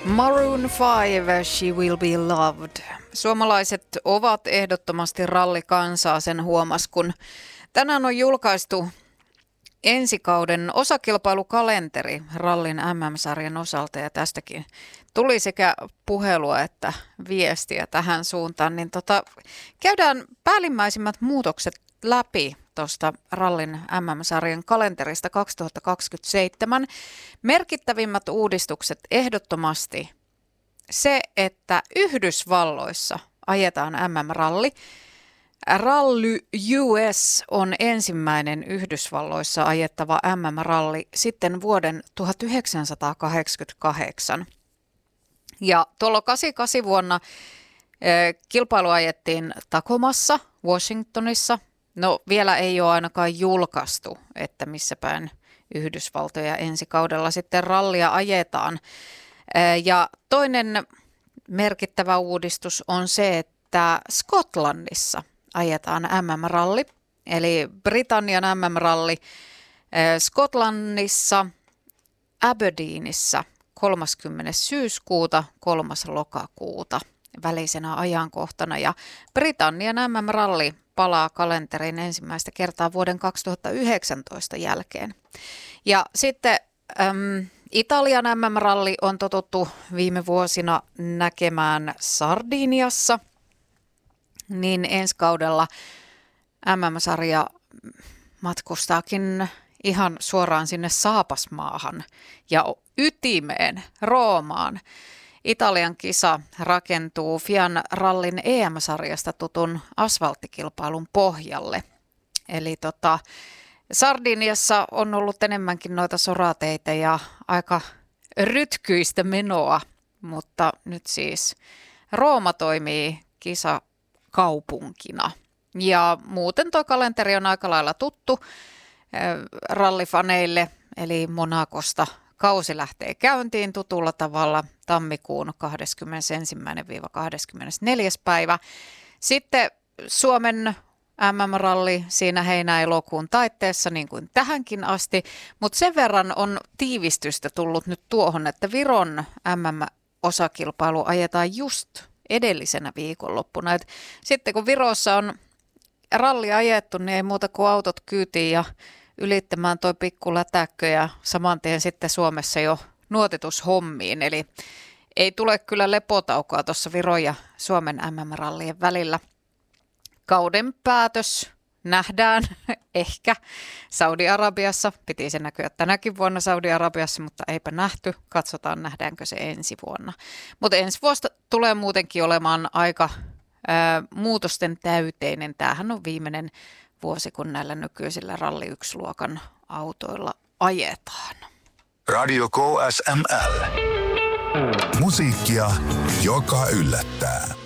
Maroon 5, She Will Be Loved. Suomalaiset ovat ehdottomasti rallikansaa, sen huomas, kun tänään on julkaistu ensi kauden osakilpailukalenteri rallin MM-sarjan osalta ja tästäkin tuli sekä puhelua että viestiä tähän suuntaan, niin käydään päällimmäisimmät muutokset läpi tuosta rallin MM-sarjan kalenterista 2027. Merkittävimmät uudistukset ehdottomasti se, että Yhdysvalloissa ajetaan MM-ralli. Rally US on ensimmäinen Yhdysvalloissa ajettava MM-ralli sitten vuoden 1988. Ja tuolla 88 vuonna kilpailu ajettiin Tacomassa, Washingtonissa. No vielä ei ole ainakaan julkaistu, että missä päin Yhdysvaltoja ensi kaudella sitten rallia ajetaan. Ja toinen merkittävä uudistus on se, että Skotlannissa ajetaan MM-ralli, eli Britannian MM-ralli Skotlannissa, Aberdeenissa 30. syyskuuta, 3. lokakuuta välisenä ajankohtana. Ja Britannian MM-ralli palaa kalenteriin ensimmäistä kertaa vuoden 2019 jälkeen. Ja sitten Italian MM-ralli on totuttu viime vuosina näkemään Sardiniassa, niin ensi kaudella MM-sarja matkustaakin ihan suoraan sinne Saapasmaahan ja ytimeen, Roomaan. Italian kisa rakentuu FIAn rallin EM-sarjasta tutun asfalttikilpailun pohjalle. Eli Sardiniassa on ollut enemmänkin noita sorateitä ja aika rytkyistä menoa, mutta nyt siis Rooma toimii kisakaupunkina. Ja muuten tuo kalenteri on aika lailla tuttu rallifaneille, eli Monacosta kausi lähtee käyntiin tutulla tavalla tammikuun 21.–24. päivä. Sitten Suomen MM-ralli siinä heinä-elokuun taitteessa niin kuin tähänkin asti, mutta sen verran on tiivistystä tullut nyt tuohon, että Viron MM-osakilpailu ajetaan just edellisenä viikonloppuna. Et sitten kun Virossa on ralli ajettu, niin ei muuta kuin autot kyytiin ja ylittämään toi pikku lätäkkö ja saman tien sitten Suomessa jo nuotitushommiin. Eli ei tule kyllä lepotaukoa tuossa Viron ja Suomen MM-rallien välillä. Kauden päätös nähdään ehkä Saudi-Arabiassa. Piti se näkyä tänäkin vuonna Saudi-Arabiassa, mutta eipä nähty. Katsotaan, nähdäänkö se ensi vuonna. Mutta ensi vuosta tulee muutenkin olemaan aika muutosten täyteinen. Tämähän on viimeinen vuosi, kun näillä nykyisillä Ralli 1-luokan autoilla ajetaan. Radio KSML. Musiikkia, joka yllättää.